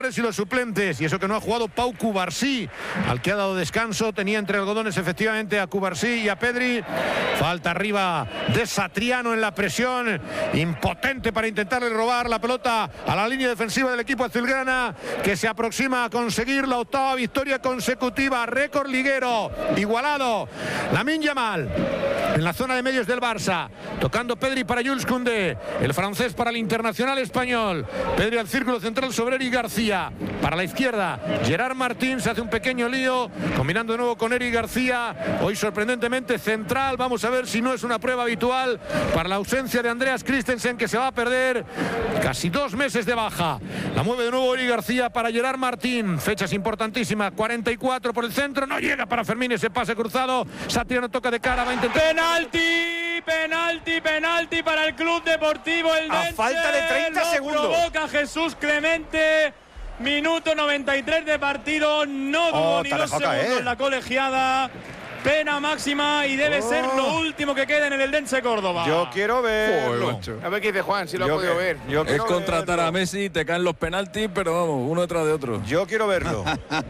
Y los suplentes, y eso que no ha jugado Pau Cubarsí, al que ha dado descanso. Tenía entre algodones efectivamente a Cubarsí y a Pedri. Falta arriba de Satriano en la presión, impotente para intentarle robar la pelota a la línea defensiva del equipo azulgrana, que se aproxima a conseguir la 8ª victoria consecutiva, récord liguero igualado. Lamine Yamal en la zona de medios del Barça, tocando Pedri para Jules Koundé, el francés para el internacional español. Pedri al círculo central sobre Eric García. Para la izquierda, Gerard Martín se hace un pequeño lío, combinando de nuevo con Eric García, hoy sorprendentemente central. Vamos a ver si no es una prueba habitual para la ausencia de Andreas Christensen, que se va a perder casi 2 meses de baja. La mueve de nuevo Eric García para Gerard Martín, fechas importantísimas, 44 por el centro, no llega para Fermín ese pase cruzado. Satriano toca de cara, va a intentar... Penalti para el Club Deportivo Eldense. A falta de 30 segundos. Provoca Jesús Clemente. Minuto 93 de partido. No tuvo ni 2 segundos en la colegiada. Pena máxima y debe ser lo último que queda en el Eldense Córdoba. Yo quiero verlo. A ver qué dice Juan, si lo ha podido ver. Es contratar a Messi, te caen los penaltis, pero vamos, uno detrás de otro. Yo quiero verlo.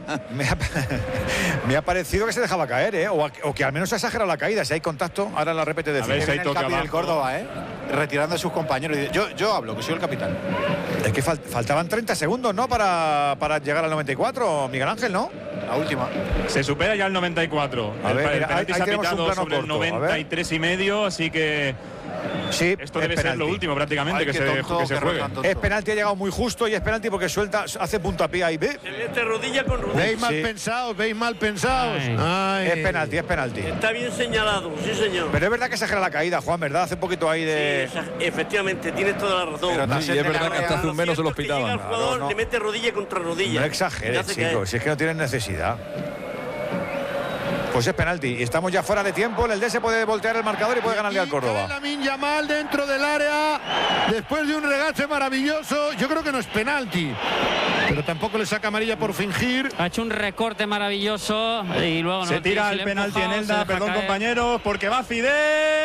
me ha parecido que se dejaba caer, ¿eh? O que al menos se ha exagerado la caída. Si hay contacto, ahora la repete de A ver si hay el toque capitán del abajo. Córdoba, retirando a sus compañeros. Yo hablo, que soy el capitán. Es que faltaban 30 segundos, ¿no? Para llegar al 94, Miguel Ángel, ¿no? La última. Se supera ya el 94. A ver, el mira, penalti ahí se ha tenemos un pitado plano sobre el corto, a ver. 93 y medio, así que sí, esto debe ser lo último prácticamente Ay, que qué se tonto, que se qué juegue. tonto. Es penalti, ha llegado muy justo y es penalti porque suelta, hace puntapié ahí. ¿Ve? Se mete rodilla con rodilla. Veis mal Sí. pensados, veis mal pensados. Ay. Es penalti, es penalti. Está bien señalado, sí señor. Pero es verdad que exagera la caída, Juan, ¿verdad? Hace un poquito ahí de... Sí, efectivamente, tienes toda la razón. Pero Sí, y es verdad que hasta hace un menos se los Llega el pitaban. jugador, Claro, no. le mete rodilla contra rodilla. No Y exageres, hace caer. chicos, si es que no tienen necesidad. Pues es penalti y estamos ya fuera de tiempo. El Eldense puede voltear el marcador y puede ganarle al Córdoba. Lamine Yamal dentro del área, después de un regache maravilloso. Yo creo que no es penalti, pero tampoco le saca amarilla por fingir. Ha hecho un recorte maravilloso y luego Se tira el penalti en Elda, perdón compañeros, porque va Fidel.